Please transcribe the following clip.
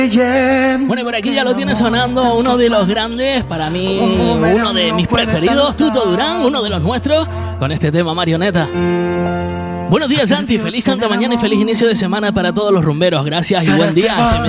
Bueno, y por aquí ya lo tiene sonando uno de los grandes, para mí uno de mis preferidos, Tuto Durán, uno de los nuestros, con este tema Marioneta. Buenos días, Santi, feliz canta mañana y feliz inicio de semana para todos los rumberos. Gracias y buen día.